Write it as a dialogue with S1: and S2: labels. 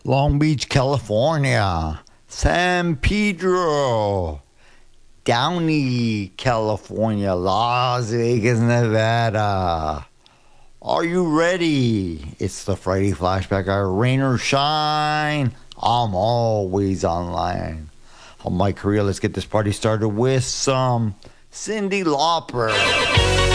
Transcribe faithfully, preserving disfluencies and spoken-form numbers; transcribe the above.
S1: Long Beach, California, San Pedro, Downey, California, Las Vegas, Nevada. Are you ready? It's the Friday Flashback Hour. Rain or shine, I'm always online. I'm Mike Correa. Let's get this party started with some Cyndi Lauper.